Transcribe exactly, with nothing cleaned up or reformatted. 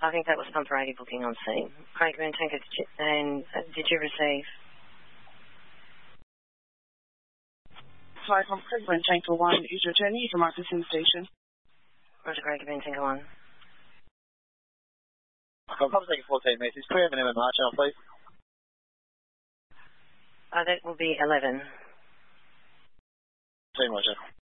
I think that was Pumper eighty booking on scene. Craig Van Tanker, did you, and uh, did you receive? Hi, I'm Craig Van Tanker one. Is your journey from Marcusson Station? Roger, Craig Van Tanker one. Pumper taking fourteen metres. Clear minimum march out, please. Uh, that will be eleven. Team, Roger.